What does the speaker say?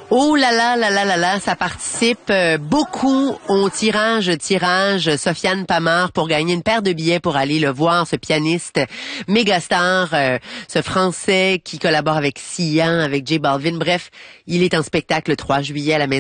Oh là là là là là là, ça participe beaucoup au tirage. Sofiane Pamart pour gagner une paire de billets pour aller le voir, ce pianiste mégastar, ce Français qui collabore avec Sia, avec J Balvin. Bref, il est en spectacle le 3 juillet à la Maison